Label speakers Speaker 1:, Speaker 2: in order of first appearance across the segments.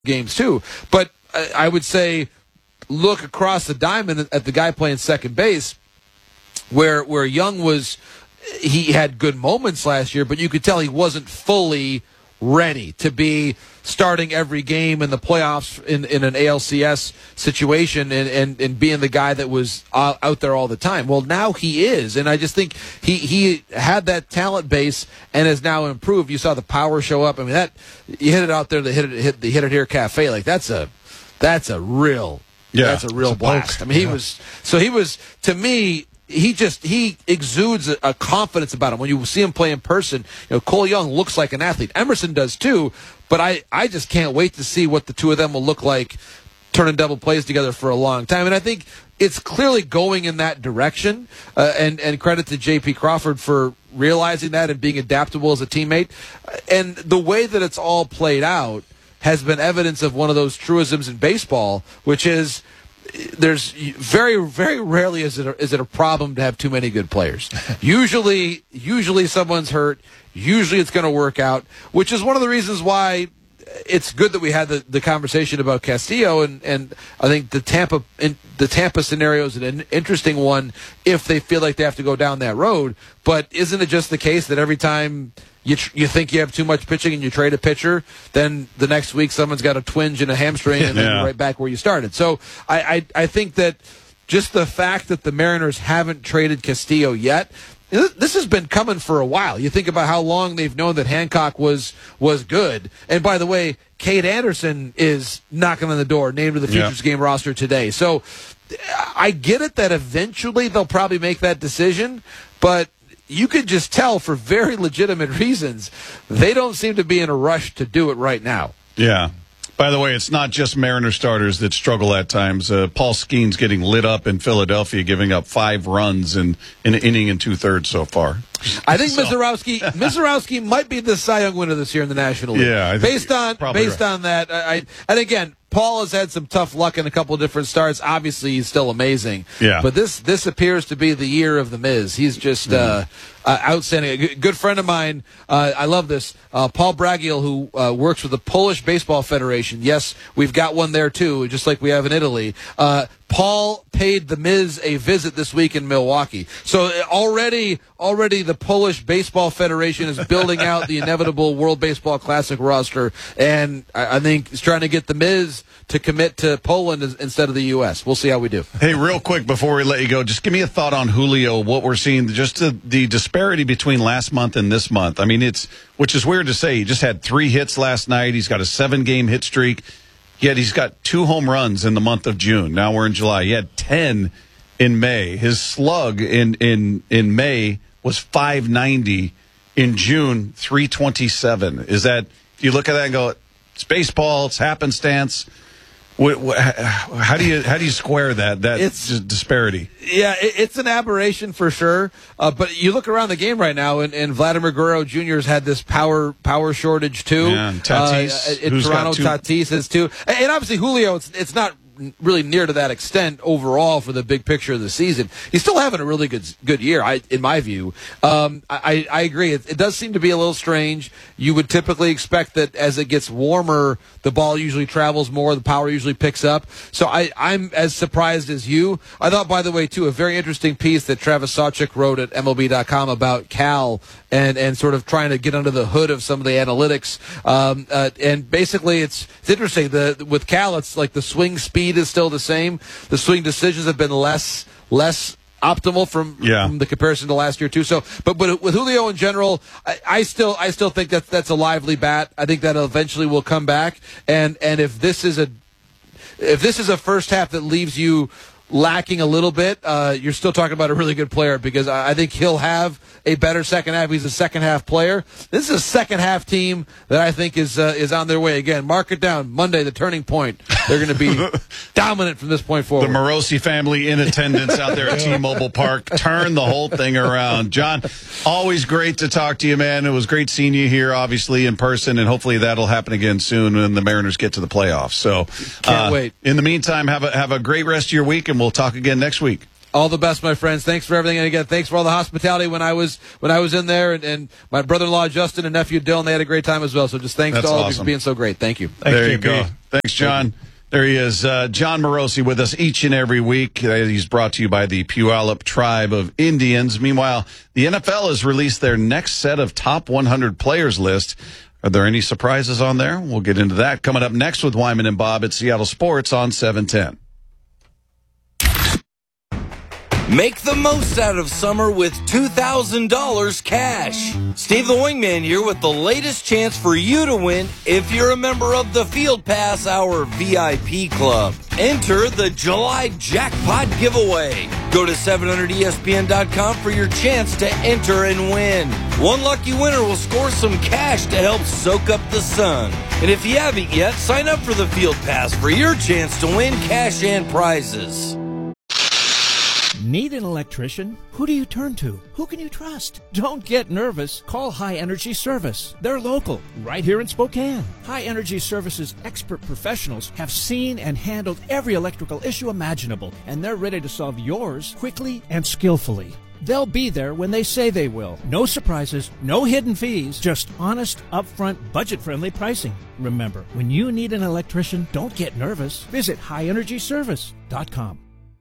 Speaker 1: games too. But I would say look across the diamond at the guy playing second base, where Young he had good moments last year, but you could tell he wasn't fully ready to be starting every game in the playoffs in an ALCS situation and being the guy that was out there all the time. Well, now he is, and I just think he had that talent base and has now improved. You saw the power show up. I mean, that you hit it out there, the hit it here cafe, like that's a real blast. I mean, he was to me. He exudes a confidence about him. When you see him play in person, Cole Young looks like an athlete. Emerson does too, but I just can't wait to see what the two of them will look like turning double plays together for a long time. And I think it's clearly going in that direction, and credit to J.P. Crawford for realizing that and being adaptable as a teammate. And the way that it's all played out has been evidence of one of those truisms in baseball, which is there's very, very rarely is it a problem to have too many good players. Usually someone's hurt. Usually it's going to work out, which is one of the reasons why it's good that we had the conversation about Castillo, and I think the Tampa scenario is an interesting one if they feel like they have to go down that road. But isn't it just the case that every time you think you have too much pitching and you trade a pitcher, then the next week someone's got a twinge and a hamstring and then you're right back where you started. So I think that just the fact that the Mariners haven't traded Castillo yet, this has been coming for a while. You think about how long they've known that Hancock was good. And by the way, Cade Anderson is knocking on the door, named to the Futures Game roster today. So I get it that eventually they'll probably make that decision, but you could just tell for very legitimate reasons they don't seem to be in a rush to do it right now.
Speaker 2: Yeah. By the way, it's not just Mariner starters that struggle at times. Paul Skeens getting lit up in Philadelphia, giving up 5 runs in an inning and 2/3 so far.
Speaker 1: I think Mazeroski might be the Cy Young winner this year in the National League.
Speaker 2: Yeah,
Speaker 1: based on that. And again, Paul has had some tough luck in a couple of different starts. Obviously, he's still amazing.
Speaker 2: Yeah.
Speaker 1: But this appears to be the year of the Miz. He's just outstanding. A good friend of mine, I love this, Paul Bragiel, who works with the Polish Baseball Federation. Yes, we've got one there, too, just like we have in Italy. Paul paid the Miz a visit this week in Milwaukee. So already the Polish Baseball Federation is building out the inevitable World Baseball Classic roster, and I think he's trying to get the Miz to commit to Poland instead of the U.S. We'll see how we do.
Speaker 2: Hey, real quick before we let you go, just give me a thought on Julio, what we're seeing, just the disparity between last month and this month. I mean, which is weird to say. He just had 3 hits last night. He's got a 7-game hit streak. Yet he's got 2 home runs in the month of June. Now we're in July. He had 10 in May. His slug in May was 590. In June, 327. Is that, if you look at that and go, it's baseball, it's happenstance. How do you square that disparity?
Speaker 1: Yeah, it's an aberration for sure. But you look around the game right now, and Vladimir Guerrero Jr. has had this power shortage too.
Speaker 2: Yeah, and Tatis,
Speaker 1: in Toronto, Tatis is too, and obviously Julio. It's not really near to that extent overall for the big picture of the season. He's still having a really good year, in my view. I agree. It does seem to be a little strange. You would typically expect that as it gets warmer, the ball usually travels more, the power usually picks up. So I'm as surprised as you. I thought, by the way, too, a very interesting piece that Travis Sawchik wrote at MLB.com about Cal and sort of trying to get under the hood of some of the analytics. And basically, it's interesting. With Cal, it's like the swing speed is still the same. The swing decisions have been less optimal from the comparison to last year too. So, but with Julio in general, I still think that's a lively bat. I think that eventually will come back. And if this is a first half that leaves you lacking a little bit, you're still talking about a really good player, because I think he'll have a better second half. He's a second half player. This is a second half team that I think is on their way. Again, mark it down. Monday, the turning point. They're going to be dominant from this point forward.
Speaker 2: The Morosi family in attendance out there at T-Mobile Park. Turn the whole thing around. John, always great to talk to you, man. It was great seeing you here, obviously, in person, and hopefully that'll happen again soon when the Mariners get to the playoffs. So,
Speaker 1: can't wait.
Speaker 2: In the meantime, have a great rest of your week, and we'll talk again next week.
Speaker 1: All the best, my friends. Thanks for everything. And again, thanks for all the hospitality when I was in there. And my brother-in-law, Justin, and nephew, Dylan, they had a great time as well. So just thanks to all of you for being so great. Thank you.
Speaker 2: There you go. Thanks, John. There he is, John Morosi, with us each and every week. He's brought to you by the Puyallup Tribe of Indians. Meanwhile, the NFL has released their next set of top 100 players list. Are there any surprises on there? We'll get into that coming up next with Wyman and Bob at Seattle Sports on 710.
Speaker 3: Make the most out of summer with $2,000 cash. Steve the Wingman here with the latest chance for you to win if you're a member of the Field Pass, our VIP club. Enter the July Jackpot Giveaway. Go to 700ESPN.com for your chance to enter and win. One lucky winner will score some cash to help soak up the sun. And if you haven't yet, sign up for the Field Pass for your chance to win cash and prizes.
Speaker 4: Need an electrician? Who do you turn to? Who can you trust? Don't get nervous. Call High Energy Service. They're local, right here in Spokane. High Energy Service's expert professionals have seen and handled every electrical issue imaginable, and they're ready to solve yours quickly and skillfully. They'll be there when they say they will. No surprises, no hidden fees, just honest, upfront, budget-friendly pricing. Remember, when you need an electrician, don't get nervous. Visit highenergyservice.com.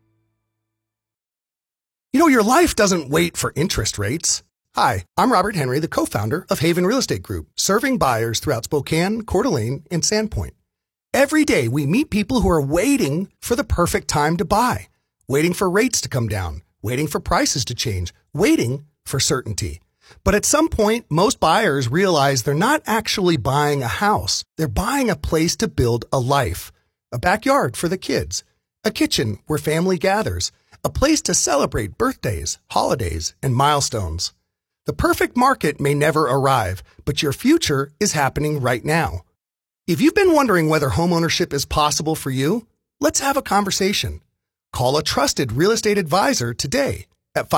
Speaker 5: You know, your life doesn't wait for interest rates. Hi, I'm Robert Henry, the co-founder of Haven Real Estate Group, serving buyers throughout Spokane, Coeur d'Alene, and Sandpoint. Every day, we meet people who are waiting for the perfect time to buy, waiting for rates to come down, waiting for prices to change, waiting for certainty. But at some point, most buyers realize they're not actually buying a house. They're buying a place to build a life, a backyard for the kids, a kitchen where family gathers, a place to celebrate birthdays, holidays, and milestones. The perfect market may never arrive, but your future is happening right now. If you've been wondering whether homeownership is possible for you, let's have a conversation. Call a trusted real estate advisor today at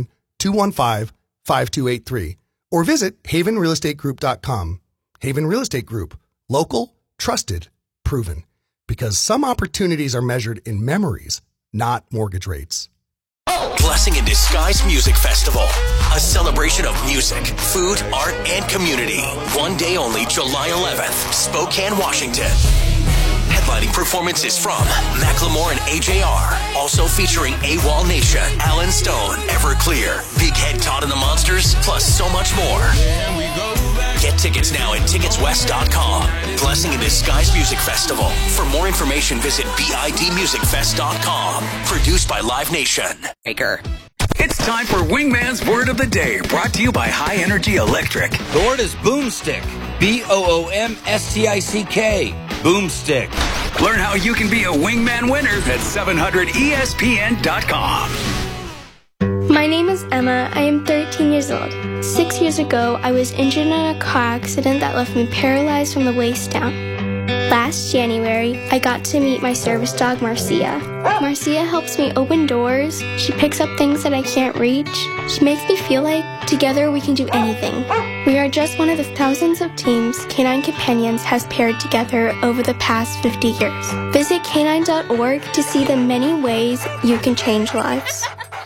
Speaker 5: 509-215-5283 or visit havenrealestategroup.com. Haven Real Estate Group. Local, trusted, proven. Because some opportunities are measured in memories, not mortgage rates.
Speaker 6: Blessing in Disguise Music Festival. A celebration of music, food, art, and community. One day only, July 11th, Spokane, Washington. Headlining performances from Macklemore and AJR. Also featuring AWOL Nation, Alan Stone, Everclear, Big Head Todd and the Monsters, plus so much more. Get tickets now at ticketswest.com. Blessing in Disguise Music Festival. For more information, visit bidmusicfest.com. Produced by Live Nation.
Speaker 7: It's time for Wingman's Word of the Day, brought to you by High Energy Electric.
Speaker 3: The word is boomstick. BOOMSTICK. Boomstick.
Speaker 7: Learn how you can be a Wingman winner at 700ESPN.com.
Speaker 8: My name is Emma. I am 13 years old. 6 years ago, I was injured in a car accident that left me paralyzed from the waist down. Last January, I got to meet my service dog, Marcia. Marcia helps me open doors. She picks up things that I can't reach. She makes me feel like together we can do anything. We are just one of the thousands of teams Canine Companions has paired together over the past 50 years. Visit canine.org to see the many ways you can change lives.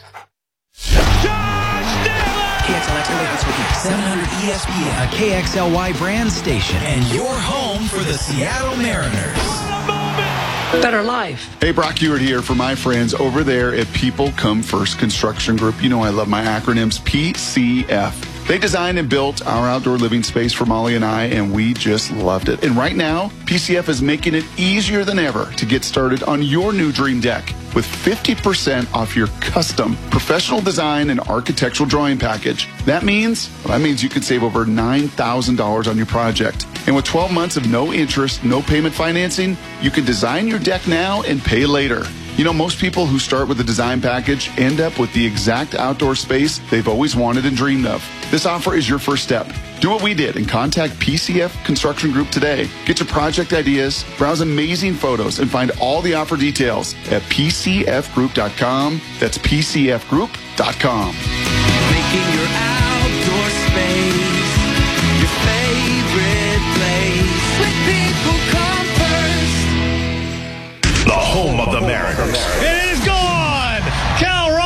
Speaker 9: KXLX 700 ESPN, a KXLY brand station, and your home for the Seattle Mariners.
Speaker 10: Better life.
Speaker 11: Hey, Brock Ewart here for my friends over there at People Come First Construction Group. You know I love my acronyms, PCF. They designed and built our outdoor living space for Molly and I, and we just loved it. And right now, PCF is making it easier than ever to get started on your new dream deck with 50% off your custom professional design and architectural drawing package. That means you can save over $9,000 on your project. And with 12 months of no interest, no payment financing, you can design your deck now and pay later. You know, most people who start with a design package end up with the exact outdoor space they've always wanted and dreamed of. This offer is your first step. Do what we did and contact PCF Construction Group today. Get your project ideas, browse amazing photos, and find all the offer details at PCFgroup.com. That's PCFgroup.com.
Speaker 9: Making your outdoor space your favorite place. With People Come First.
Speaker 12: The home of the Mariners.
Speaker 13: It is gone! Cal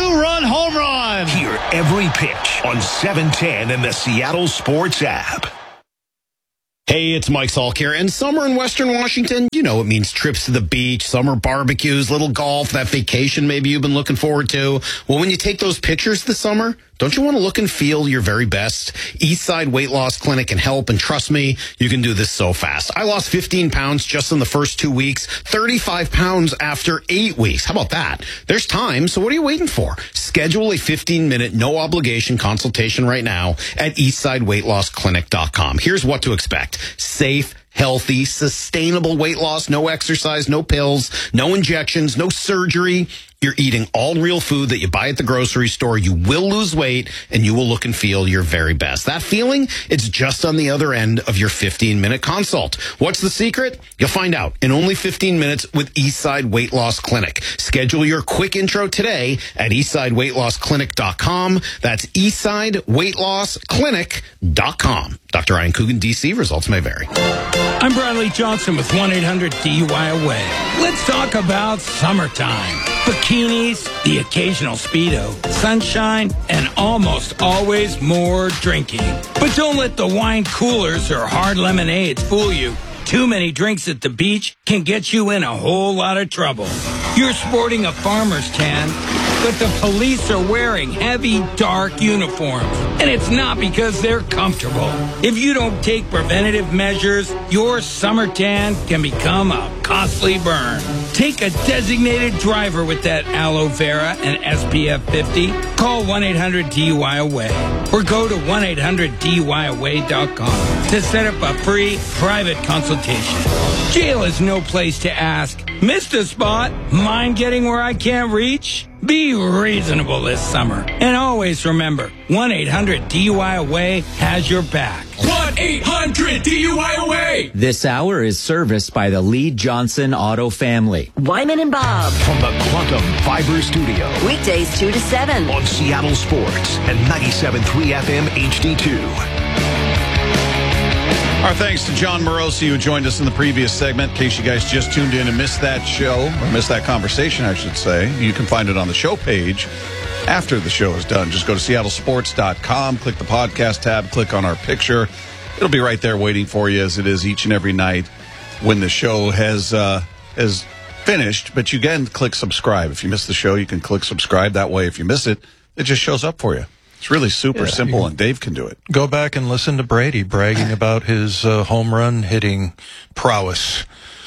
Speaker 12: 2-run home run.
Speaker 13: Hear every pitch on 710 and the Seattle Sports app.
Speaker 14: Hey, it's Mike Salk here. And summer in Western Washington, you know, it means trips to the beach, summer barbecues, little golf, that vacation maybe you've been looking forward to. Well, when you take those pictures this summer, don't you want to look and feel your very best? Eastside Weight Loss Clinic can help, and trust me, you can do this so fast. I lost 15 pounds just in the first 2 weeks, 35 pounds after 8 weeks. How about that? There's time, so what are you waiting for? Schedule a 15-minute, no-obligation consultation right now at eastsideweightlossclinic.com. Here's what to expect. Safe, healthy, sustainable weight loss, no exercise, no pills, no injections, no surgery. You're eating all real food that you buy at the grocery store. You will lose weight, and you will look and feel your very best. That feeling, it's just on the other end of your 15-minute consult. What's the secret? You'll find out in only 15 minutes with Eastside Weight Loss Clinic. Schedule your quick intro today at eastsideweightlossclinic.com. That's eastsideweightlossclinic.com. Dr. Ryan Coogan, D.C. Results may vary.
Speaker 15: I'm Bradley Johnson with 1-800-DUI-AWAY. Let's talk about summertime. Bikinis, the occasional Speedo, sunshine, and almost always more drinking. But don't let the wine coolers or hard lemonades fool you. Too many drinks at the beach can get you in a whole lot of trouble. You're sporting a farmer's tan, but the police are wearing heavy, dark uniforms. And it's not because they're comfortable. If you don't take preventative measures, your summer tan can become a costly burn. Take a designated driver with that aloe vera and SPF 50. Call 1-800-DUI-AWAY or go to 1-800-DUI-AWAY.com to set up a free private consultation. Jail is no place to ask, missed a spot? Mind getting where I can't reach? Be reasonable this summer. And always remember, 1-800-DUI-AWAY has your back.
Speaker 16: 1-800-DUI-AWAY! This hour is serviced by the Lee Johnson Auto family.
Speaker 17: Wyman and Bob.
Speaker 13: From the Quantum Fiber Studio.
Speaker 17: Weekdays 2 to 7.
Speaker 13: On Seattle Sports and 97.3 FM HD2.
Speaker 2: Our thanks to John Morosi, who joined us in the previous segment. In case you guys just tuned in and missed that show, or missed that conversation, I should say, you can find it on the show page after the show is done. Just go to seattlesports.com, click the podcast tab, click on our picture. It'll be right there waiting for you, as it is each and every night when the show has finished. But you can click subscribe. If you miss the show, you can click subscribe. That way, if you miss it, it just shows up for you. It's really super simple, and Dave can do it.
Speaker 18: Go back and listen to Brady bragging about his home run hitting prowess.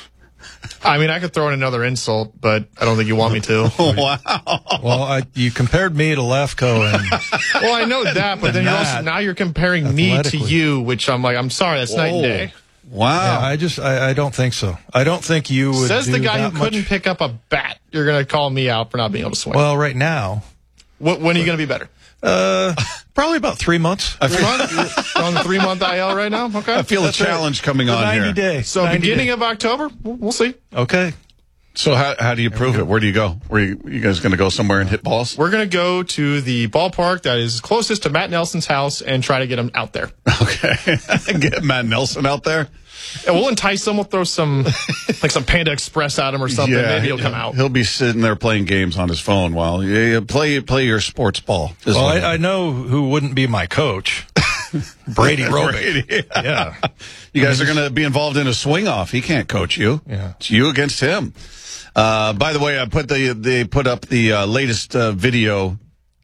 Speaker 19: I mean, I could throw in another insult, but I don't think you want me to.
Speaker 2: Wow.
Speaker 18: Well, you compared me to Lefko. And
Speaker 19: well, I know that, but then now you're comparing me to you, which I'm like, I'm sorry, that's night and day.
Speaker 2: Wow.
Speaker 18: Yeah, I don't think so. I don't think you would.
Speaker 19: Says the guy who couldn't pick up a bat. You're going to call me out for not being able to swing.
Speaker 18: Well, right now.
Speaker 19: When are you going to be better?
Speaker 18: Probably about 3 months.
Speaker 19: You're on the 3-month IL right now? Okay.
Speaker 2: I feel a challenge coming on
Speaker 18: 90
Speaker 2: here.
Speaker 18: Days.
Speaker 19: So beginning of October, we'll see.
Speaker 18: Okay.
Speaker 2: So how do you prove it? Where do you go? You guys going to go somewhere and hit balls?
Speaker 19: We're going to go to the ballpark that is closest to Matt Nelson's house and try to get him out there.
Speaker 2: Okay. Get Matt Nelson out there?
Speaker 19: And we'll entice him. We'll throw some Panda Express at him or something.
Speaker 2: Yeah,
Speaker 19: maybe he'll come out.
Speaker 2: He'll be sitting there playing games on his phone while you play your sports ball.
Speaker 18: Well, I know who wouldn't be my coach. Brady Robick.
Speaker 2: Yeah. You guys are going to be involved in a swing off. He can't coach you.
Speaker 18: Yeah.
Speaker 2: It's you against him. By the way, they put up the latest video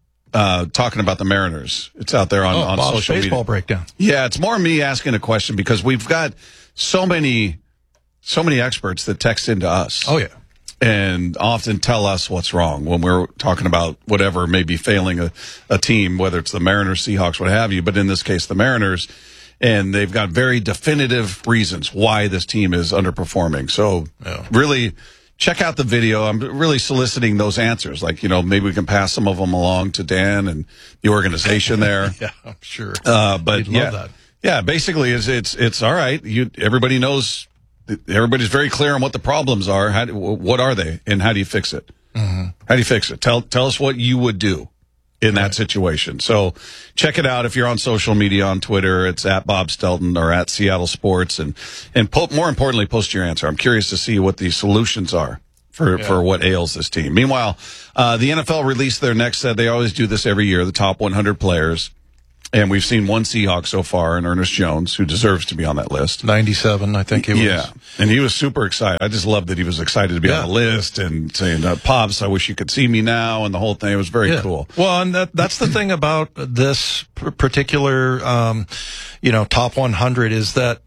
Speaker 2: talking about the Mariners. It's out there on
Speaker 18: Bob's
Speaker 2: social
Speaker 18: baseball
Speaker 2: media.
Speaker 18: Breakdown.
Speaker 2: Yeah, it's more me asking a question because we've got so many experts that text into us.
Speaker 18: Oh, yeah.
Speaker 2: And often tell us what's wrong when we're talking about whatever may be failing a team, whether it's the Mariners, Seahawks, what have you. But in this case, the Mariners. And they've got very definitive reasons why this team is underperforming. So really check out the video. I'm really soliciting those answers. Like, maybe we can pass some of them along to Dan and the organization there.
Speaker 18: Yeah, I'm sure.
Speaker 2: But
Speaker 18: You'd love that.
Speaker 2: Yeah, basically it's all right. Everybody knows, everybody's very clear on what the problems are. What are they and how do you fix it?
Speaker 18: Mm-hmm.
Speaker 2: How do you fix it? Tell us what you would do in that situation. So check it out if you're on social media, on Twitter. It's at Bob Stelton or at Seattle Sports. And more importantly, post your answer. I'm curious to see what the solutions are for what ails this team. Meanwhile, the NFL released their next set. They always do this every year, the top 100 players. And we've seen one Seahawk so far, in Ernest Jones, who deserves to be on that list.
Speaker 18: 97, I think he was.
Speaker 2: Yeah, and he was super excited. I just loved that he was excited to be on the list and saying, Pops, I wish you could see me now, and the whole thing. It was very cool.
Speaker 18: Well, and that's the thing about this particular, top 100 is that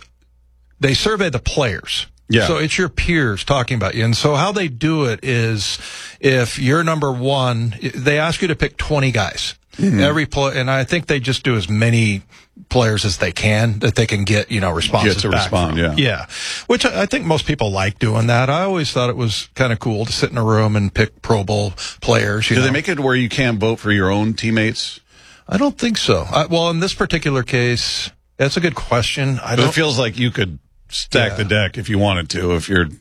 Speaker 18: they survey the players.
Speaker 2: Yeah.
Speaker 18: So it's your peers talking about you. And so how they do it is if you're number one, they ask you to pick 20 guys. Mm-hmm. And I think they just do as many players as they can that they can get, responses back from. Yeah. Which I think most people like doing that. I always thought it was kind of cool to sit in a room and pick Pro Bowl players.
Speaker 2: Do they make it where you can't vote for your own teammates?
Speaker 18: I don't think so. Well, in this particular case, that's a good question.
Speaker 2: It feels like you could stack the deck if you wanted to, if you're,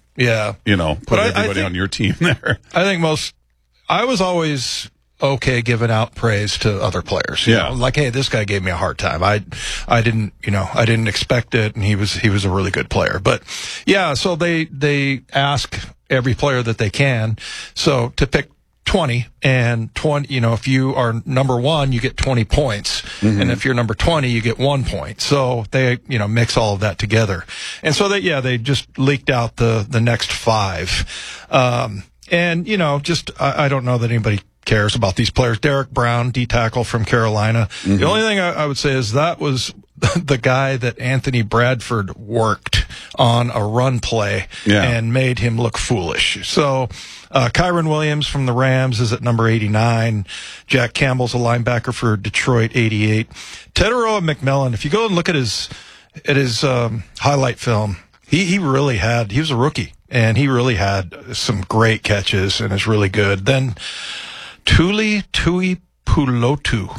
Speaker 2: put everybody on your team there.
Speaker 18: I think I was always okay giving out praise to other players. You know, like, hey, this guy gave me a hard time. I didn't expect it, and he was a really good player. But yeah, so they ask every player that they can. So to pick 20, and 20, if you are number one, you get 20 points. Mm-hmm. And if you're number 20, you get 1 point. So they, mix all of that together. And so they just leaked out the next 5. And, I don't know that anybody cares about these players. Derek Brown, D-tackle from Carolina. Mm-hmm. The only thing I would say is that was the guy that Anthony Bradford worked on a run play and made him look foolish. So, Kyron Williams from the Rams is at number 89. Jack Campbell's a linebacker for Detroit, 88. Teteroa McMillan, if you go and look at his highlight film, he was a rookie, and he really had some great catches and is really good. Then Tuli Pulotu.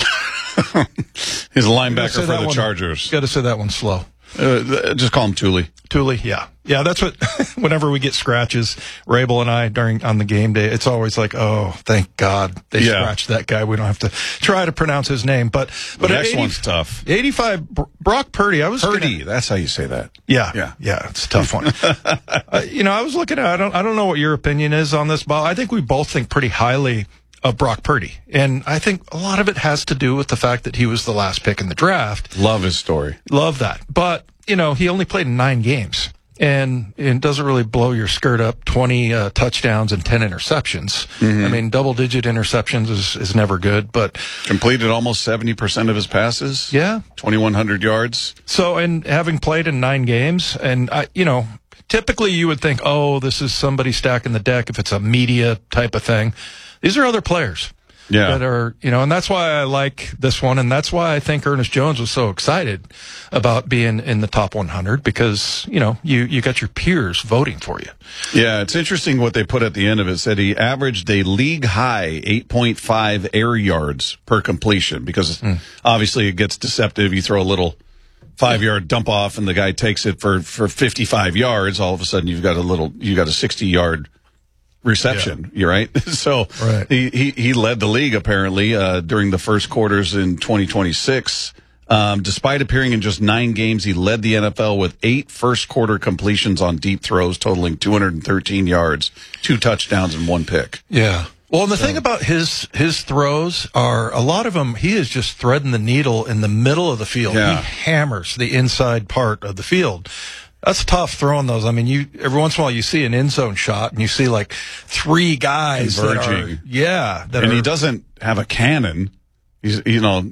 Speaker 2: He's a linebacker for the Chargers.
Speaker 18: Got to say that one slow.
Speaker 2: Just call him Tuli.
Speaker 18: Tuli, yeah. Yeah, that's what, whenever we get scratches, Rabel and I, on the game day, it's always like, oh, thank God they scratched that guy. We don't have to try to pronounce his name. But
Speaker 2: the next one's tough.
Speaker 18: 85, Brock Purdy.
Speaker 2: That's how you say that.
Speaker 18: Yeah. It's a tough one. I was looking at, I don't know what your opinion is on this, Bob. I think we both think pretty highly of Brock Purdy. And I think a lot of it has to do with the fact that he was the last pick in the draft.
Speaker 2: Love his story.
Speaker 18: Love that. But, he only played in 9 games. And it doesn't really blow your skirt up. 20 touchdowns and 10 interceptions. Mm-hmm. I mean, double-digit interceptions is never good, but
Speaker 2: completed almost 70% of his passes.
Speaker 18: Yeah,
Speaker 2: 2,100 yards.
Speaker 18: So, and having played in 9 games, and typically you would think, oh, this is somebody stacking the deck if it's a media type of thing. These are other players. That are, and that's why I like this one, and that's why I think Ernest Jones was so excited about being in the top 100, because, you got your peers voting for you.
Speaker 2: Yeah, it's interesting what they put at the end of it. It said he averaged a league-high 8.5 air yards per completion, because obviously it gets deceptive. You throw a little 5-yard dump off, and the guy takes it for 55 yards. All of a sudden, you got a 60-yard reception. You're right. So he led the league apparently during the first quarters in 2026. Despite appearing in just 9 games, he led the NFL with 8 first quarter completions on deep throws, totaling 213 yards, 2 touchdowns, and 1 pick.
Speaker 18: Yeah. Well, and the thing about his throws are, a lot of them, he is just threading the needle in the middle of the field. Yeah. He hammers the inside part of the field. That's tough throwing those. I mean, every once in a while you see an end zone shot and you see like 3 guys converging. And
Speaker 2: he doesn't have a cannon. He's,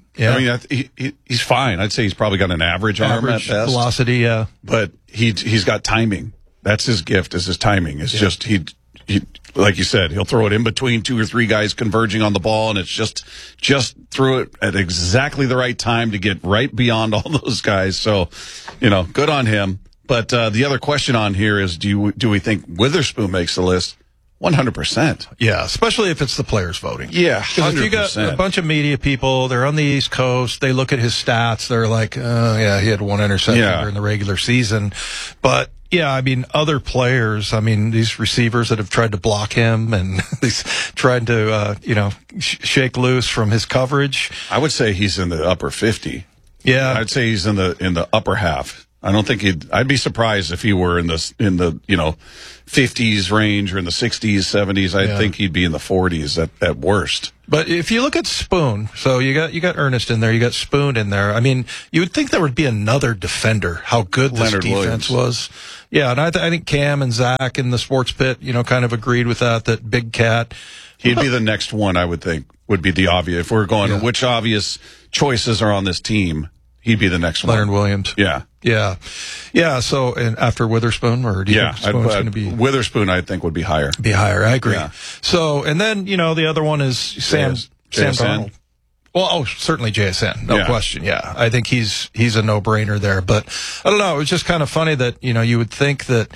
Speaker 2: he's fine. I'd say he's probably got an average arm at best.
Speaker 18: Velocity, yeah.
Speaker 2: But he's got timing. That's his gift, is his timing. It's just, he, like you said, he'll throw it in between 2 or 3 guys converging on the ball, and it's just threw it at exactly the right time to get right beyond all those guys. So, good on him. But the other question on here is, do we think Witherspoon makes the list? 100%.
Speaker 18: Yeah, especially if it's the players voting.
Speaker 2: Yeah, 100%.
Speaker 18: If you got a bunch of media people, they're on the East Coast, they look at his stats, they're like, he had 1 interception during the regular season. But yeah, I mean, other players, these receivers that have tried to block him and he's tried to, shake loose from his coverage.
Speaker 2: I would say he's in the upper 50.
Speaker 18: Yeah.
Speaker 2: I'd say he's in the upper half. I don't think I'd be surprised if he were in the 50s range or in the 60s, 70s. I think he'd be in the 40s at worst.
Speaker 18: But if you look at Spoon, so you got Ernest in there, you got Spoon in there. I mean, you would think there would be another defender. How good this
Speaker 2: Leonard
Speaker 18: defense
Speaker 2: Williams
Speaker 18: was. Yeah, and I think Cam and Zach in the sports pit, kind of agreed with that Big Cat.
Speaker 2: He'd be the next one, I would think, would be the obvious. If we're going, which obvious choices are on this team, he'd be the next one.
Speaker 18: Leonard Williams.
Speaker 2: Yeah.
Speaker 18: Yeah, so and after Witherspoon, or do you think Spoon's going to be...
Speaker 2: Witherspoon, I think, would be higher.
Speaker 18: I agree.
Speaker 2: Yeah.
Speaker 18: So, and then, the other one is Sam Darnold. Well, certainly JSN, no question. Yeah, I think he's a no-brainer there. But I don't know. It was just kind of funny that you would think that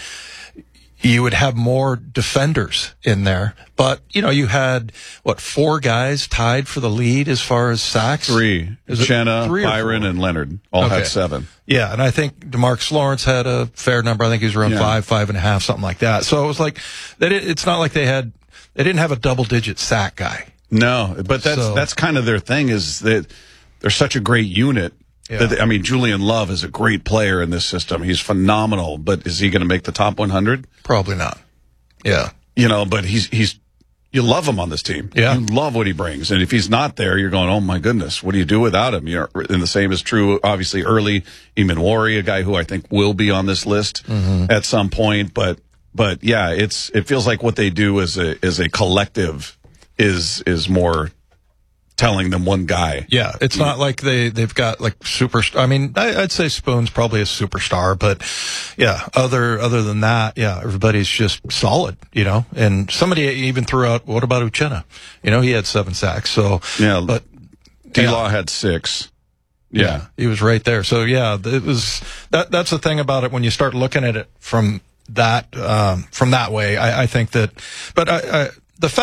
Speaker 18: you would have more defenders in there, but you had 4 guys tied for the lead as far as sacks.
Speaker 2: 3: Chenna, Byron, and Leonard all had 7.
Speaker 18: Yeah, and I think DeMarcus Lawrence had a fair number. I think he was around 5.5, something like that. So it was like it's not like they didn't have a double-digit sack guy.
Speaker 2: No, but that's kind of their thing, is that they're such a great unit. Yeah. Julian Love is a great player in this system. He's phenomenal, but is he going to make the top 100?
Speaker 18: Probably not. Yeah.
Speaker 2: But you love him on this team.
Speaker 18: Yeah.
Speaker 2: You love what he brings. And if he's not there, you're going, oh my goodness, what do you do without him? And the same is true, obviously, early Emanwari, a guy who I think will be on this list at some point. But yeah, it feels like what they do as a collective is more telling them one guy.
Speaker 18: Yeah, it's not like they've got super. I'd say Spoon's probably a superstar, but yeah, other than that, everybody's just solid, And somebody even threw out, what about Uchenna? He had 7 sacks. So
Speaker 2: yeah, but D-Law had 6. Yeah,
Speaker 18: he was right there. So yeah, it was that's the thing about it when you start looking at it from that way. I think that, but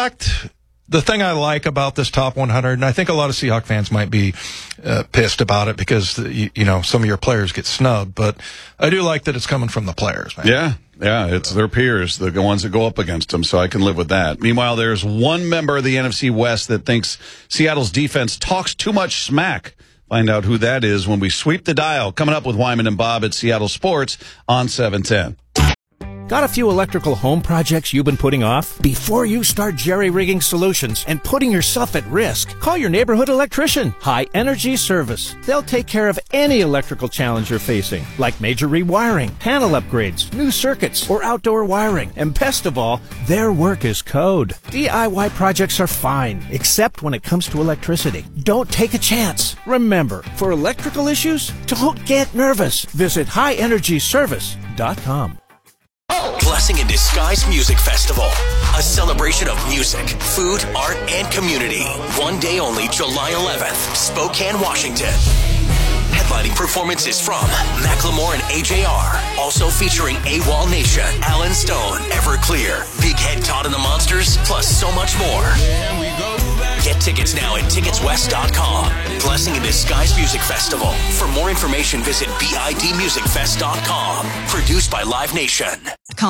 Speaker 18: the thing I like about this top 100, and I think a lot of Seahawk fans might be pissed about it because, some of your players get snubbed, but I do like that it's coming from the players, man.
Speaker 2: Yeah, it's their peers, the ones that go up against them, so I can live with that. Meanwhile, there's one member of the NFC West that thinks Seattle's defense talks too much smack. Find out who that is when we sweep the dial. Coming up with Wyman and Bob at Seattle Sports on 710.
Speaker 4: Got a few electrical home projects you've been putting off? Before you start jerry-rigging solutions and putting yourself at risk, call your neighborhood electrician, High Energy Service. They'll take care of any electrical challenge you're facing, like major rewiring, panel upgrades, new circuits, or outdoor wiring. And best of all, their work is code. DIY projects are fine, except when it comes to electricity. Don't take a chance. Remember, for electrical issues, don't get nervous. Visit highenergyservice.com.
Speaker 6: Blessing in Disguise Music Festival. A celebration of music, food, art, and community. One day only, July 11th, Spokane, Washington. Headlining performances from Macklemore and AJR. Also featuring AWOL Nation, Alan Stone, Everclear, Big Head Todd and the Monsters, plus so much more. Get tickets now at ticketswest.com. Blessing in Disguise Music Festival. For more information, visit bidmusicfest.com. Produced by Live Nation.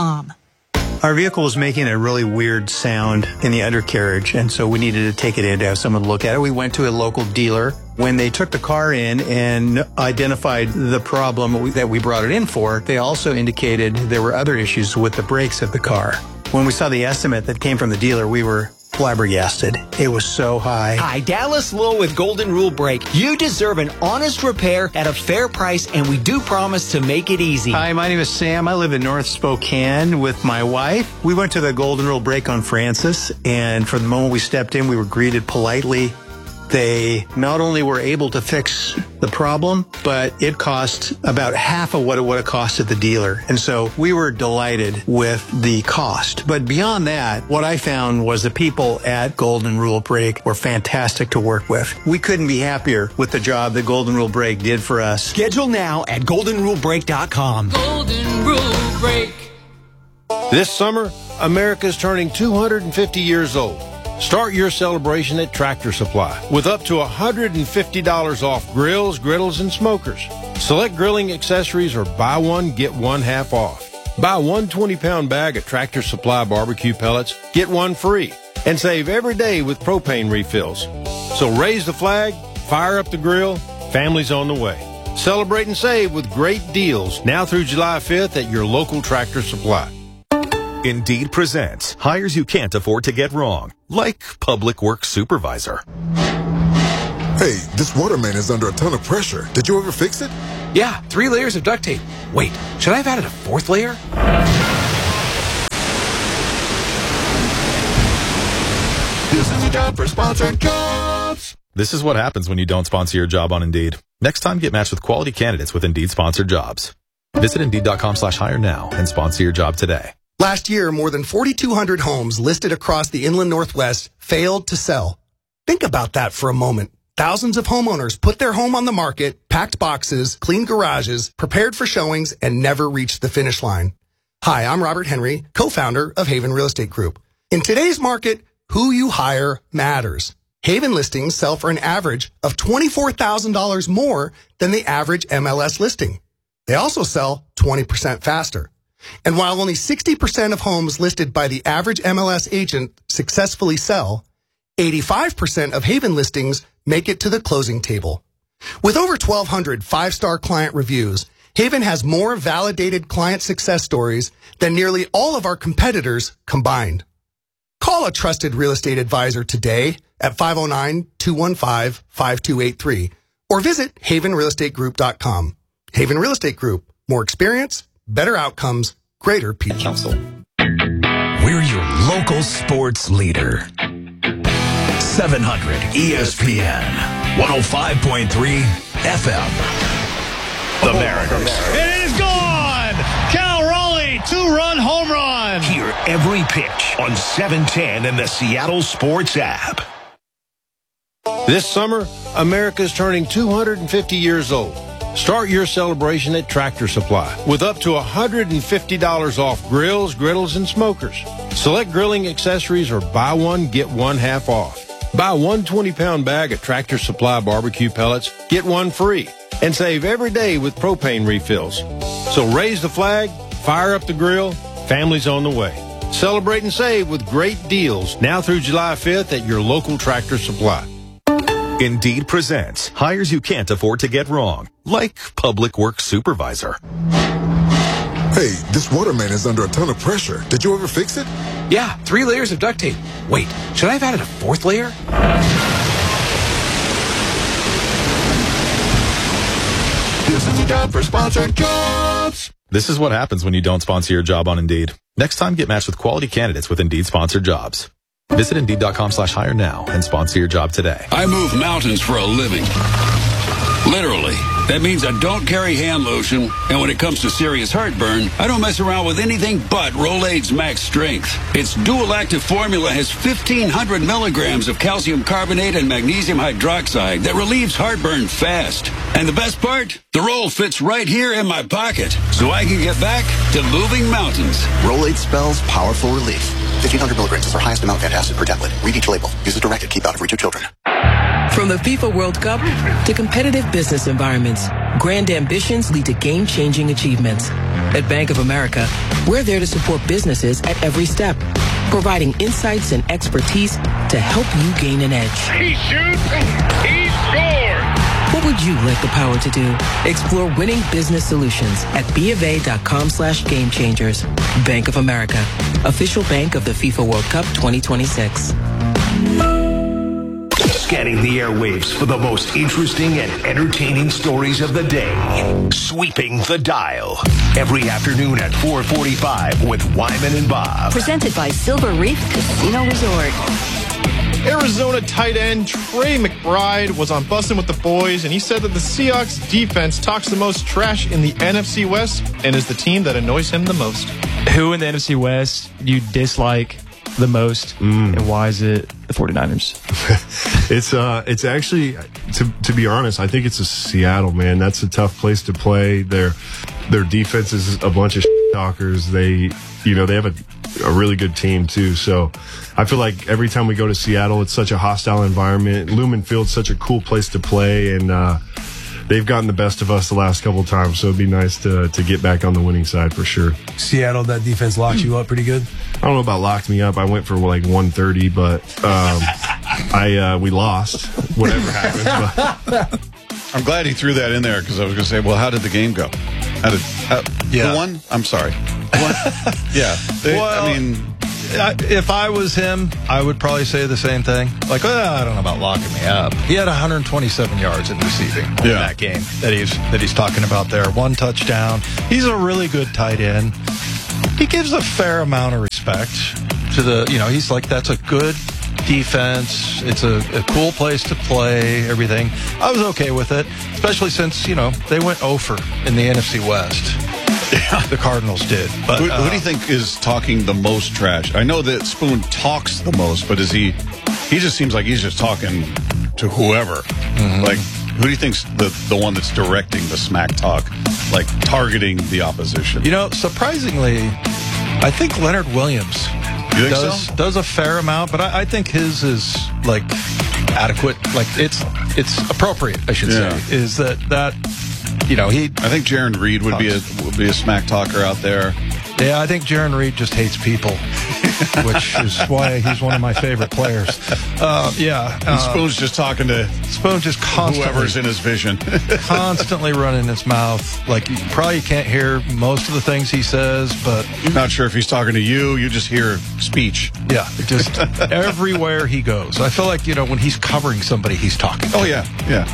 Speaker 12: Our vehicle was making a really weird sound in the undercarriage, and so we needed to take it in to have someone look at it. We went to a local dealer. When they took the car in and identified the problem that we brought it in for, they also indicated there were other issues with the brakes of the car. When we saw the estimate that came from the dealer, we were flabbergasted. It was so high.
Speaker 20: Hi, Dallas Lowe with Golden Rule Brake. You deserve an honest repair at a fair price, and we do promise to make it easy.
Speaker 12: Hi, my name is Sam. I live in North Spokane with my wife. We went to the Golden Rule Brake on Francis, and from the moment we stepped in, we were greeted politely. They not only were able to fix the problem, but it cost about half of what it would have cost at the dealer. And so we were delighted with the cost. But beyond that, what I found was the people at Golden Rule Brake were fantastic to work with. We couldn't be happier with the job that Golden Rule Brake did for us.
Speaker 20: Schedule now at goldenrulebrake.com.
Speaker 21: Golden Rule Brake.
Speaker 22: This summer, America's turning 250 years old. Start your celebration at Tractor Supply with up to $150 off grills, griddles, and smokers. Select grilling accessories or buy one, get one half off. Buy one 20-pound bag of Tractor Supply barbecue pellets, get one free, and save every day with propane refills. So raise the flag, fire up the grill, family's on the way. Celebrate and save with great deals now through July 5th at your local Tractor Supply.
Speaker 1: Indeed presents hires you can't afford to get wrong, like public works supervisor.
Speaker 5: Hey, this waterman is under a ton of pressure. Did you ever fix it?
Speaker 23: Yeah, 3 layers of duct tape. Wait, should I have added a 4th layer?
Speaker 13: This is a job for sponsored jobs.
Speaker 24: This is what happens when you don't sponsor your job on Indeed. Next time, get matched with quality candidates with Indeed sponsored jobs. Visit Indeed.com/hire now and sponsor your job today.
Speaker 25: Last year, more than 4,200 homes listed across the inland Northwest failed to sell. Think about that for a moment. Thousands of homeowners put their home on the market, packed boxes, cleaned garages, prepared for showings, and never reached the finish line. Hi, I'm Robert Henry, co-founder of Haven Real Estate Group. In today's market, who you hire matters. Haven listings sell for an average of $24,000 more than the average MLS listing. They also sell 20% faster. And while only 60% of homes listed by the average MLS agent successfully sell, 85% of Haven listings make it to the closing table. With over 1,200 five-star client reviews, Haven has more validated client success stories than nearly all of our competitors combined. Call a trusted real estate advisor today at 509-215-5283 or visit havenrealestategroup.com. Haven Real Estate Group. More experience, better outcomes, greater peace.
Speaker 13: Council. We're your local sports leader. 700 ESPN, 105.3 FM. The Mariners.
Speaker 26: It is gone! Cal Raleigh, 2-run home run!
Speaker 13: Hear every pitch on 710 and the Seattle Sports app.
Speaker 22: This summer, America's turning 250 years old. Start your celebration at Tractor Supply with up to $150 off grills, griddles, and smokers. Select grilling accessories or buy one, get one half off. Buy one 20-pound bag of Tractor Supply barbecue pellets, get one free, and save every day with propane refills. So raise the flag, fire up the grill, family's on the way. Celebrate and save with great deals now through July 5th at your local Tractor Supply.
Speaker 1: Indeed presents hires you can't afford to get wrong, like public works supervisor.
Speaker 5: Hey, this waterman is under a ton of pressure. Did you ever fix it?
Speaker 23: Yeah, 3 layers of duct tape. Wait, should I have added a 4th layer?
Speaker 13: This is a job for sponsored jobs.
Speaker 24: This is what happens when you don't sponsor your job on Indeed. Next time, get matched with quality candidates with Indeed sponsored jobs. Visit Indeed.com/hire now and sponsor your job today.
Speaker 27: I move mountains for a living. Literally. That means I don't carry hand lotion, and when it comes to serious heartburn, I don't mess around with anything but Rolaids Max Strength. Its dual-active formula has 1,500 milligrams of calcium carbonate and magnesium hydroxide that relieves heartburn fast. And the best part? The roll fits right here in my pocket, so I can get back to moving mountains.
Speaker 28: Rolaids spells powerful relief. 1,500 milligrams is our highest amount of antacid per tablet. Read each label. Use as directed. Keep out of reach of children.
Speaker 29: From the FIFA World Cup to competitive business environments, grand ambitions lead to game-changing achievements. At Bank of America, we're there to support businesses at every step, providing insights and expertise to help you gain an edge.
Speaker 26: He shoots, he scores!
Speaker 29: What would you like the power to do? Explore winning business solutions at BofA.com/gamechangers. Bank of America, official bank of the FIFA World Cup 2026.
Speaker 13: Scanning the airwaves for the most interesting and entertaining stories of the day. Sweeping the dial. Every afternoon at 4:45 with Wyman and Bob.
Speaker 17: Presented by Silver Reef Casino Resort.
Speaker 19: Arizona tight end Trey McBride was on Bussin' with the Boys, and he said that the Seahawks defense talks the most trash in the NFC West and is the team that annoys him the most.
Speaker 30: Who in the NFC West you dislike the most, and why is it the 49ers?
Speaker 31: It's actually, to be honest, I think it's a Seattle, man. That's a tough place to play. Their defense is a bunch of talkers. They have a really good team too. So I feel like every time we go to Seattle, it's such a hostile environment. Lumen Field's such a cool place to play, and they've gotten the best of us the last couple of times. So it'd be nice to get back on the winning side for sure.
Speaker 32: Seattle, that defense locked you up pretty good?
Speaker 31: I don't know about locked me up. I went for like 130, but we lost. Whatever happened. But.
Speaker 2: I'm glad he threw that in there because I was going to say, well, how did the game go? Who won? I'm sorry. Who won? Yeah.
Speaker 3: If I was him, I would probably say the same thing. Like, I don't know about locking me up. He had 127 yards in receiving in that game that he's talking about there. 1 touchdown. He's a really good tight end. He gives a fair amount of respect to he's like, that's a good defense. It's a cool place to play, everything. I was okay with it, especially since, they went 0 in the NFC West. Yeah. The Cardinals did. But
Speaker 2: who do you think is talking the most trash? I know that Spoon talks the most, but he just seems like he's just talking to whoever. Mm-hmm. Like, who do you think's the one that's directing the smack talk, like targeting the opposition?
Speaker 3: Surprisingly, I think Leonard Williams does a fair amount, but I think his is like adequate. Like it's appropriate, I should say. Is that I think Jaron Reed would be a smack talker out there. Yeah, I think Jaron Reed just hates people, which is why he's one of my favorite players. And
Speaker 2: Spoon's just talking to constantly, whoever's in his vision.
Speaker 3: Constantly running his mouth. Like, you probably can't hear most of the things he says, but...
Speaker 2: Not sure if he's talking to you. You just hear speech.
Speaker 3: Yeah, just everywhere he goes. I feel like, when he's covering somebody, he's talking.
Speaker 2: Oh, yeah.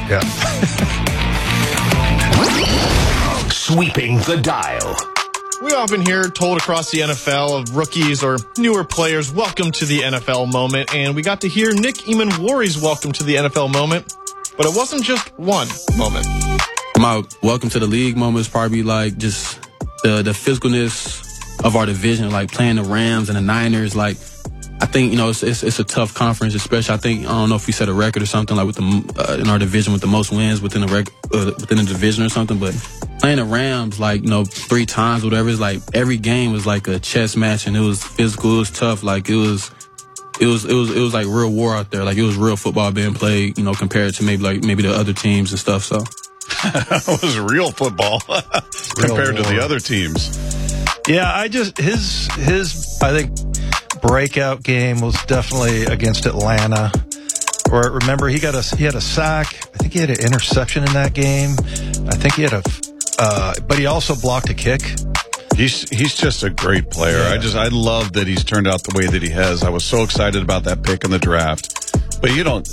Speaker 13: Sweeping the dial.
Speaker 19: We often hear told across the NFL of rookies or newer players, welcome to the NFL moment, and we got to hear Nick Emmanwori's welcome to the NFL moment, but it wasn't just one moment.
Speaker 4: My welcome to the league moment is probably like just the physicalness of our division, like playing the Rams and the Niners. Like, I think, it's a tough conference, especially, I don't know if we set a record or something like with in our division with the most wins within the division or something, but playing the Rams, 3 times, whatever, it's like every game was like a chess match, and it was physical, it was tough, like it was like real war out there, like it was real football being played, compared to maybe the other teams and stuff. So
Speaker 2: it was real football compared to the other teams.
Speaker 3: Yeah, his I think breakout game was definitely against Atlanta. Where, remember, he had a sack. I think he had an interception in that game. I think he had but he also blocked a kick.
Speaker 2: He's just a great player. Yeah. I love that he's turned out the way that he has. I was so excited about that pick in the draft. But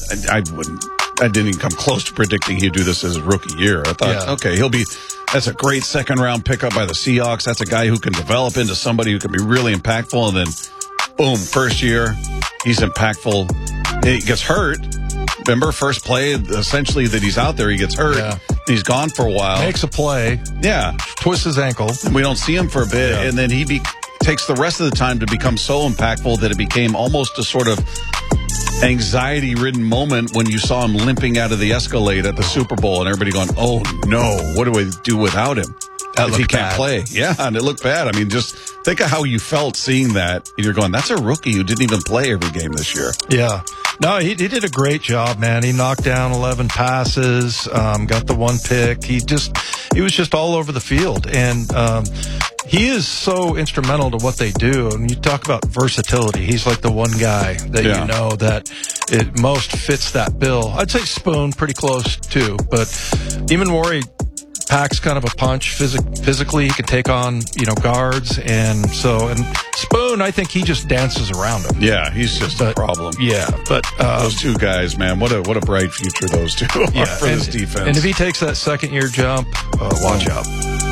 Speaker 2: I didn't even come close to predicting he'd do this as his rookie year. I thought, okay, that's a great second round pickup by the Seahawks. That's a guy who can develop into somebody who can be really impactful. And then, boom, first year, he's impactful. He gets hurt. Remember, first play, essentially, that he's out there, he gets hurt. Yeah. He's gone for a while.
Speaker 3: Makes a play.
Speaker 2: Yeah.
Speaker 3: Twists his ankle.
Speaker 2: And we don't see him for a bit. Yeah. And then he takes the rest of the time to become so impactful that it became almost a sort of anxiety-ridden moment when you saw him limping out of the Escalade at the Super Bowl and everybody going, oh, no, what do we do without him? If he can't play. Yeah, and it looked bad. I mean, just think of how you felt seeing that. And you're going, that's a rookie who didn't even play every game this year.
Speaker 3: Yeah. No, he did a great job, man. He knocked down 11 passes, got the 1 pick. He was just all over the field. And he is so instrumental to what they do. And you talk about versatility. He's like the one guy that that it most fits that bill. I'd say Spoon pretty close too, but Emmanwori packs kind of a punch physically. He can take on, guards. And Spoon, I think he just dances around him.
Speaker 2: Yeah, he's just a problem.
Speaker 3: Yeah, but
Speaker 2: those two guys, man, what a bright future those two are for this defense.
Speaker 3: And if he takes that second-year jump, watch out.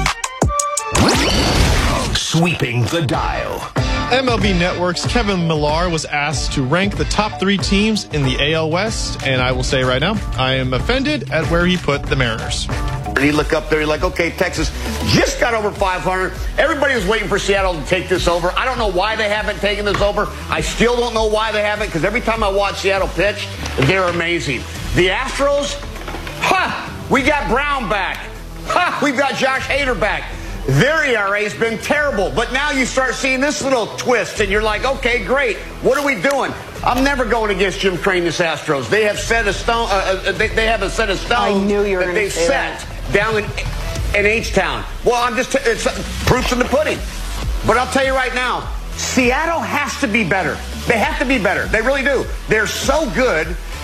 Speaker 13: Sweeping the dial.
Speaker 19: MLB Network's Kevin Millar was asked to rank the top 3 teams in the AL West, and I will say right now, I am offended at where he put the Mariners.
Speaker 7: You look up there, you're like, okay, Texas just got over 500. Everybody was waiting for Seattle to take this over. I don't know why they haven't taken this over. I still don't know why they haven't, because every time I watch Seattle pitch, they're amazing. The Astros, we got Brown back. We've got Josh Hader back. Their ERA's been terrible, but now you start seeing this little twist, and you're like, okay, great. What are we doing? I'm never going against Jim Crane, this Astros. They have set a stone. They have a set of stone
Speaker 8: I knew you were
Speaker 7: that they've set down in H-Town. Well, it's proof's in the pudding. But I'll tell you right now, Seattle has to be better. They have to be better. They really do. They're so good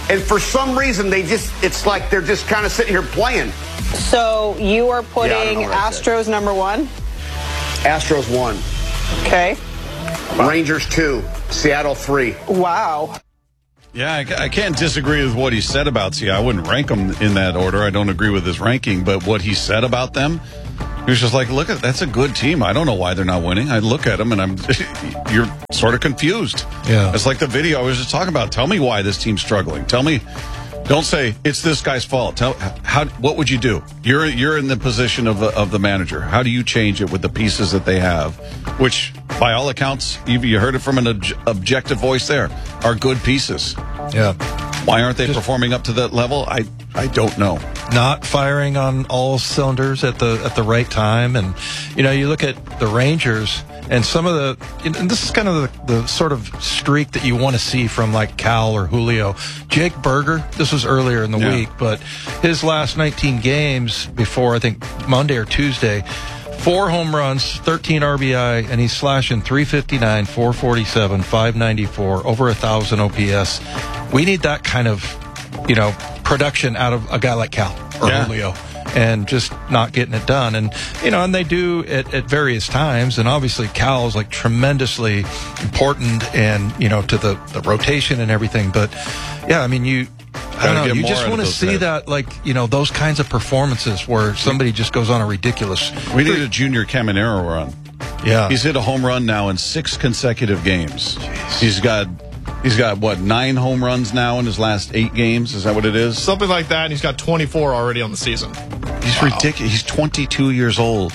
Speaker 7: and for some reason it's like they're just kind of sitting here playing.
Speaker 6: So you are putting Astros number 1?
Speaker 7: Astros 1.
Speaker 6: Okay.
Speaker 7: Rangers 2. Seattle 3.
Speaker 6: Wow.
Speaker 2: Yeah, I can't disagree with what he said about Seattle. I wouldn't rank them in that order. I don't agree with his ranking, but what he said about them, he was just like, look, that's a good team. I don't know why they're not winning. I look at them and you're sort of confused.
Speaker 3: Yeah.
Speaker 2: It's like the video I was just talking about. Tell me why this team's struggling. Tell me. Don't say it's this guy's fault. What would you do? You're in the position of the manager. How do you change it with the pieces that they have, which by all accounts, you heard it from an objective voice there, are good pieces.
Speaker 3: Yeah.
Speaker 2: Why aren't they performing up to that level? I don't know.
Speaker 3: Not firing on all cylinders at the right time, and you look at the Rangers. And some of and this is kind of the sort of streak that you want to see from like Cal or Julio. Jake Berger, this was earlier in the week, but his last 19 games before, I think, Monday or Tuesday, 4 home runs, 13 RBI, and he's slashing 359, 447, 594, over 1,000 OPS. We need that kind of, production out of a guy like Cal or Julio. And just not getting it done. And, and they do it at various times. And obviously Cal is like tremendously important and, to the rotation and everything. But yeah, I mean, you just want to see that, like, those kinds of performances where somebody just goes on a ridiculous.
Speaker 2: We need a Junior Caminero run.
Speaker 3: Yeah.
Speaker 2: He's hit a home run now in 6 consecutive games. Jeez. He's got, 9 home runs now in his last 8 games? Is that what it is?
Speaker 19: Something like that, and he's got 24 already on the season.
Speaker 2: He's ridiculous. He's 22 years old.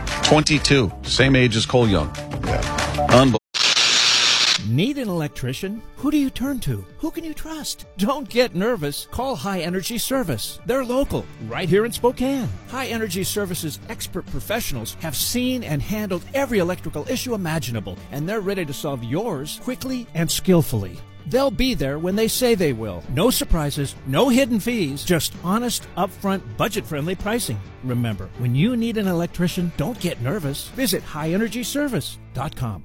Speaker 2: 22. Same age as Cole Young. Yeah. Unbelievable.
Speaker 8: Need an electrician? Who do you turn to? Who can you trust? Don't get nervous. Call High Energy Service. They're local, right here in Spokane. High Energy Service's expert professionals have seen and handled every electrical issue imaginable, and they're ready to solve yours quickly and skillfully. They'll be there when they say they will. No surprises, no hidden fees, just honest, upfront, budget-friendly pricing. Remember, when you need an electrician, don't get nervous. Visit highenergyservice.com.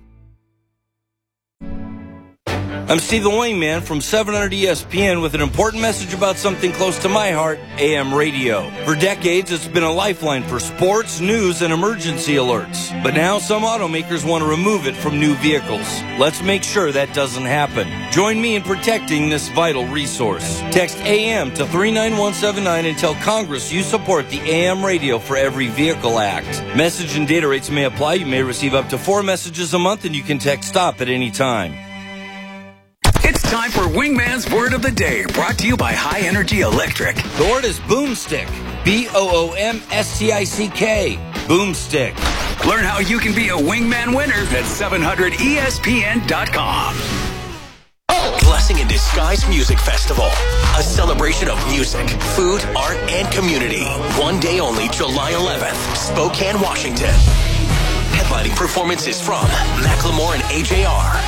Speaker 9: I'm Steve the Wingman from 700 ESPN with an important message about something close to my heart, AM radio. For decades, it's been a lifeline for sports, news, and emergency alerts. But now some automakers want to remove it from new vehicles. Let's make sure that doesn't happen. Join me in protecting this vital resource. Text AM to 39179 and tell Congress you support the AM Radio for Every Vehicle Act. Message and data rates may apply. You may receive up to 4 messages a month, and you can text STOP at any time.
Speaker 13: It's time for Wingman's Word of the Day, brought to you by High Energy Electric.
Speaker 9: The word is boomstick. BOOMSTICK. Boomstick.
Speaker 13: Learn how you can be a Wingman winner at 700ESPN.com.
Speaker 10: Blessing in Disguise Music Festival, a celebration of music, food, art, and community. One day only, July 11th, Spokane, Washington. Headlining performances from Macklemore and AJR,